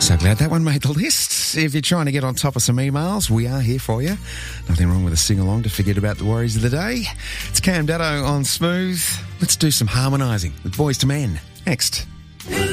So glad that one made the list. If you're trying to get on top of some emails, we are here for you. Nothing wrong with a sing-along to forget about the worries of the day. It's Cam Daddo on Smooth. Let's do some harmonising with Boys to Men. Next.